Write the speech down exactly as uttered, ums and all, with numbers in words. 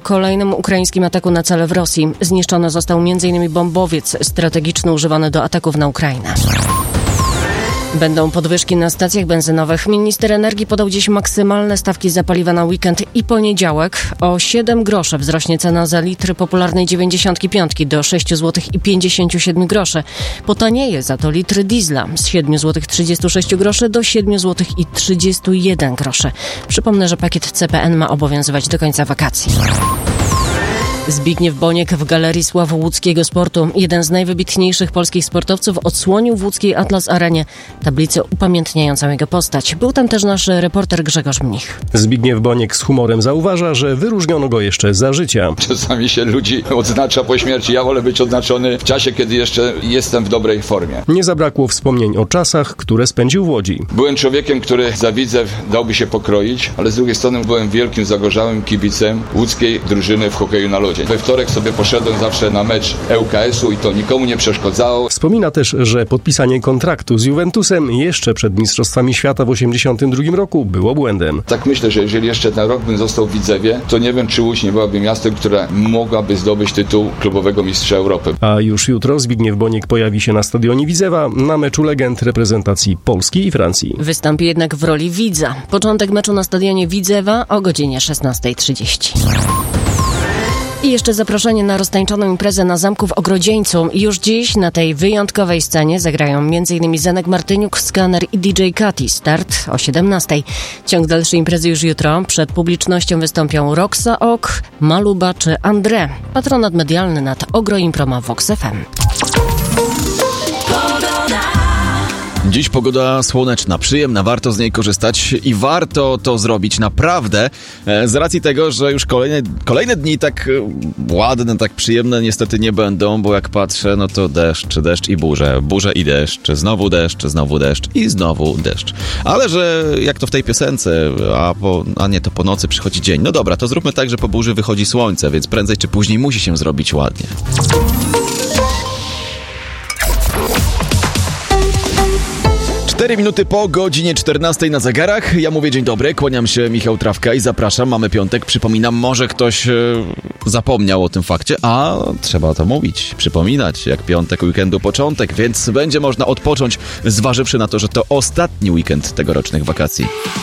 kolejnym ukraińskim ataku na cele w Rosji. Zniszczony został między innymi bombowiec strategiczny używany do ataków na Ukrainę. Będą podwyżki na stacjach benzynowych. Minister energii podał dziś maksymalne stawki za paliwa na weekend i poniedziałek. O siedem groszy wzrośnie cena za litr popularnej dziewięćdziesiątki piątki do sześć złotych i pięćdziesiąt siedem groszy. Potanieje za to litr diesla z siedem złotych trzydzieści sześć groszy do siedem złotych i trzydzieści jeden groszy. Przypomnę, że pakiet C P N ma obowiązywać do końca wakacji. Zbigniew Boniek w Galerii Sław Łódzkiego Sportu. Jeden z najwybitniejszych polskich sportowców odsłonił w łódzkiej Atlas Arenie tablicę upamiętniającą jego postać. Był tam też nasz reporter Grzegorz Mnich. Zbigniew Boniek z humorem zauważa, że wyróżniono go jeszcze za życia. Czasami się ludzi odznacza po śmierci. Ja wolę być odznaczony w czasie, kiedy jeszcze jestem w dobrej formie. Nie zabrakło wspomnień o czasach, które spędził w Łodzi. Byłem człowiekiem, który za Widzew dałby się pokroić, ale z drugiej strony byłem wielkim, zagorzałym kibicem łódzkiej drużyny w hokeju na lodzie. We wtorek sobie poszedłem zawsze na mecz E U K S u i to nikomu nie przeszkadzało. Wspomina też, że podpisanie kontraktu z Juventusem jeszcze przed Mistrzostwami Świata w osiemdziesiątym drugim roku było błędem. Tak myślę, że jeżeli jeszcze ten rok bym został w Widzewie, to nie wiem, czy Łódź nie byłaby miastem, które mogłaby zdobyć tytuł klubowego mistrza Europy. A już jutro Zbigniew Boniek pojawi się na stadionie Widzewa na meczu legend reprezentacji Polski i Francji. Wystąpi jednak w roli widza. Początek meczu na stadionie Widzewa o godzinie szesnasta trzydzieści. I jeszcze zaproszenie na roztańczoną imprezę na zamku w Ogrodzieńcu. Już dziś na tej wyjątkowej scenie zagrają m.in. Zenek Martyniuk, Skaner i D J Kati. Start o siedemnastej. Ciąg dalszej imprezy już jutro. Przed publicznością wystąpią Roxa Ok, Maluba czy André. Patronat medialny nad Ogroimpro ma Vox F M. Dziś pogoda słoneczna, przyjemna, warto z niej korzystać i warto to zrobić naprawdę z racji tego, że już kolejne, kolejne dni tak ładne, tak przyjemne niestety nie będą, bo jak patrzę, no to deszcz, deszcz i burze, burze i deszcz, znowu deszcz, znowu deszcz i znowu deszcz. Ale że jak to w tej piosence, a, po, a nie, to po nocy przychodzi dzień. No dobra, to zróbmy tak, że po burzy wychodzi słońce, więc prędzej czy później musi się zrobić ładnie. Cztery minuty po godzinie czternastej na zegarach. Ja mówię dzień dobry, kłaniam się, Michał Trawka i zapraszam. Mamy piątek, przypominam, może ktoś e, zapomniał o tym fakcie, a trzeba to mówić, przypominać, jak piątek, weekendu początek, więc będzie można odpocząć, zważywszy na to, że to ostatni weekend tegorocznych wakacji.